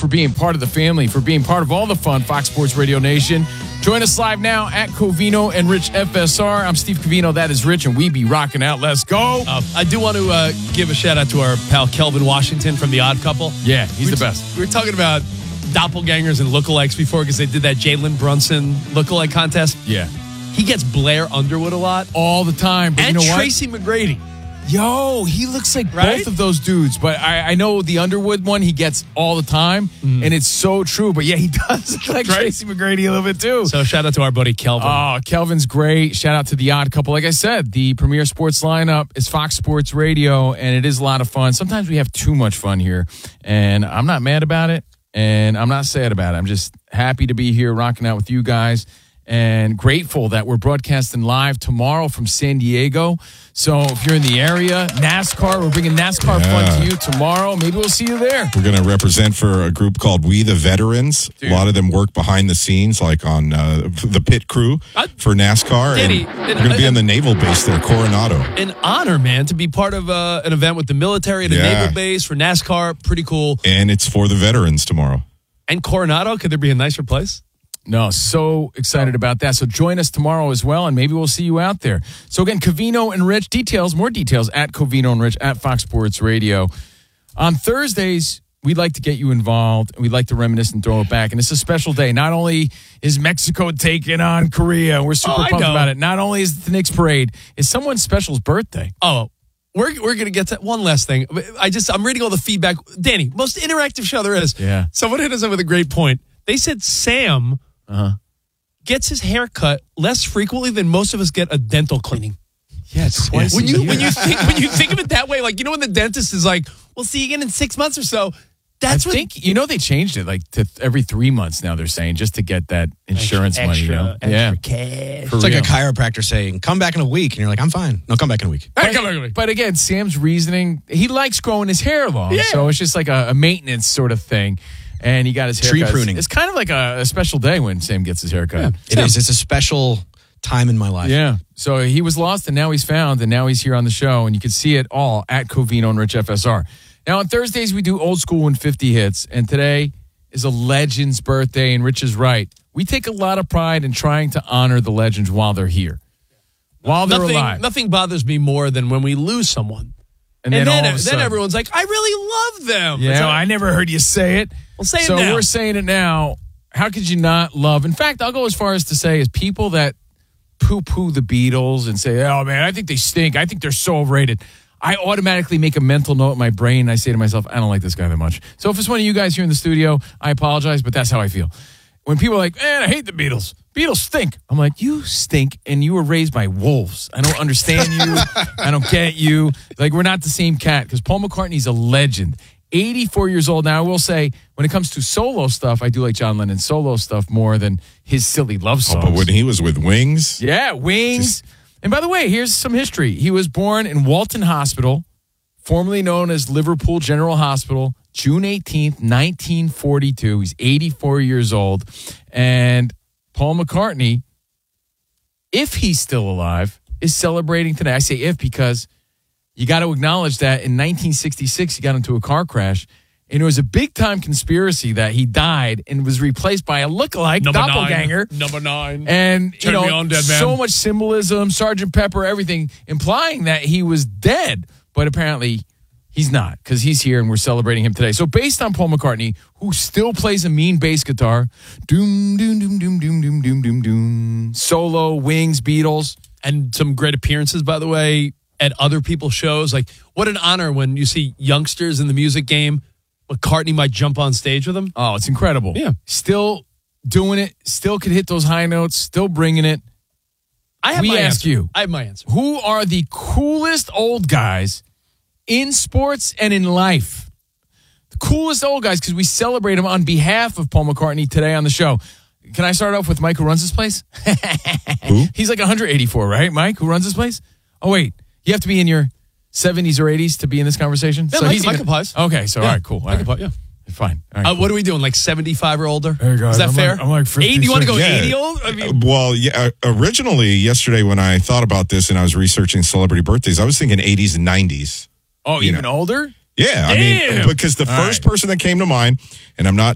for being part of the family, for being part of all the fun, Fox Sports Radio Nation. Join us live now at Covino and Rich FSR. I'm Steve Covino. That is Rich, and we be rocking out. Let's go. I do want to give a shout out to our pal Kelvin Washington from The Odd Couple. Yeah, he's the best. We were talking about doppelgangers and lookalikes before because they did that Jalen Brunson lookalike contest. Yeah. He gets Blair Underwood a lot. All the time. But And you know what? Tracy McGrady. Yo, he looks like Right? both of those dudes. But I know the Underwood one he gets all the time, and it's so true. But yeah, he does look like Right? Tracy McGrady a little bit too. So shout out to our buddy Kelvin. Oh, Kelvin's great. Shout out to The Odd Couple. Like I said, the premier sports lineup is Fox Sports Radio, and it is a lot of fun. Sometimes we have too much fun here, and I'm not mad about it, and I'm not sad about it. I'm just happy to be here rocking out with you guys, and grateful that we're broadcasting live tomorrow from San Diego. So if you're in the area, NASCAR, we're bringing NASCAR fun to you tomorrow. Maybe we'll see you there. We're going to represent for a group called We the Veterans. Dude. A lot of them work behind the scenes, like on the pit crew for NASCAR. Danny, and we're going to be on the naval base there, Coronado. An honor, man, to be part of an event with the military at a naval base for NASCAR. Pretty cool. And it's for the veterans tomorrow. And Coronado, could there be a nicer place? No, so excited about that. So join us tomorrow as well, and maybe we'll see you out there. So again, Covino and Rich, more details at Covino and Rich at Fox Sports Radio. On Thursdays, we'd like to get you involved, and we'd like to reminisce and throw it back. And it's a special day. Not only is Mexico taking on Korea, we're super pumped about it. Not only is it the Knicks parade, it's someone special's birthday. Oh, we're going to get to one last thing. I'm reading all the feedback. Danny, most interactive show there is. Yeah. Someone hit us up with a great point. They said Sam gets his hair cut less frequently than most of us get a dental cleaning. Yeah, twice When a you year. think of it that way, like, you know, when the dentist is like, we'll see you again in 6 months or so. I think, they changed it like to every 3 months now, they're saying, just to get that insurance money. You know? Extra cash. For It's like real. a chiropractor saying, come back in a week. And you're like, I'm fine. No, come back in a week. But again, Sam's reasoning, he likes growing his hair long. Yeah. So it's just like a maintenance sort of thing. And he got his hair Tree cut. pruning. It's kind of like a special day when Sam gets his hair cut. It is. It's a special time in my life. Yeah. So he was lost, and now he's found, and now he's here on the show. And you can see it all at Covino and Rich FSR. Now, on Thursdays, we do Old School and 50 Hits. And today is a legend's birthday, and Rich is right. We take a lot of pride in trying to honor the legends while they're here, while they're alive. Nothing bothers me more than when we lose someone. And then all of a then sudden, everyone's like, I really love them. yeah, It's like, I never heard you say it. Well, say it so now. we're saying it now. How could you not love? In fact, I'll go as far as to say is people that poo-poo the Beatles and say, oh, man, I think they stink. I think they're so overrated. I automatically make a mental note in my brain. And I say to myself, I don't like this guy that much. So if it's one of you guys here in the studio, I apologize, but that's how I feel. When people are like, man, I hate the Beatles. Beatles stink. I'm like, you stink, and you were raised by wolves. I don't understand you. I don't get you. Like, we're not the same cat, because Paul McCartney's a legend. 84 years old. Now, I will say, when it comes to solo stuff, I do like John Lennon's solo stuff more than his silly love songs. But when he was with Wings, Yeah, Wings. And by the way, here's some history. He was born in Walton Hospital, formerly known as Liverpool General Hospital, June 18th, 1942. He's 84 years old. And Paul McCartney, if he's still alive, is celebrating today. I say if because you got to acknowledge that in 1966, he got into a car crash, and it was a big-time conspiracy that he died and was replaced by a lookalike doppelganger. Number 9. And, Turn me on, dead man. so much symbolism, Sgt. Pepper, everything, implying that he was dead. But apparently, he's not, because he's here and we're celebrating him today. So based on Paul McCartney, who still plays a mean bass guitar, doom, doom, doom, doom, doom, doom, doom, doom, doom, solo, Wings, Beatles. And some great appearances, by the way, at other people's shows. Like, what an honor when you see youngsters in the music game. McCartney might jump on stage with them. Oh, it's incredible. Yeah. Still doing it, still could hit those high notes, still bringing it. I have We my ask answer. you. I have my answer. Who are the coolest old guys in sports and in life? The coolest old guys, because we celebrate them on behalf of Paul McCartney today on the show. Can I start off with Mike, who runs this place? Who? He's like 184, right? Mike, who runs this place? Oh, wait. You have to be in your 70s or 80s to be in this conversation? Yeah, Mike applies. Okay, so all right, cool. All Mike right. applies, yeah. Fine. All right, cool. What are we doing? Like 75 or older? There you go. Is that I'm fair? like- I'm like 80? You want to go 56. 80 old? I mean, well, yeah. Originally, yesterday when I thought about this and I was researching celebrity birthdays, I was thinking 80s and 90s. Oh, you even know. older? Yeah, I Damn. mean, because the All first right. person that came to mind, and I'm not